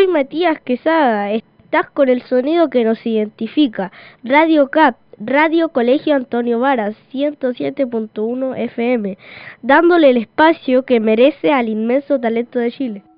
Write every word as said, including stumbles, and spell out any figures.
Soy Matías Quesada, estás con el sonido que nos identifica, Radio C A P, Radio Colegio Antonio Varas, ciento siete punto uno F M, dándole el espacio que merece al inmenso talento de Chile.